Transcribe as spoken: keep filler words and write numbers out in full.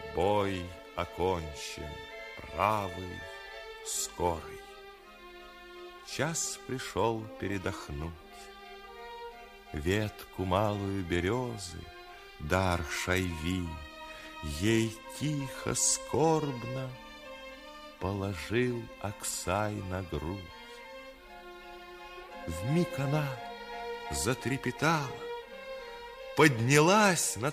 Бой окончен, правый, скорый. Час пришел передохнуть. Ветку малую березы, дар шайви, ей тихо, скорбно положил Аксай на грудь. Вмиг она затрепетала, поднялась над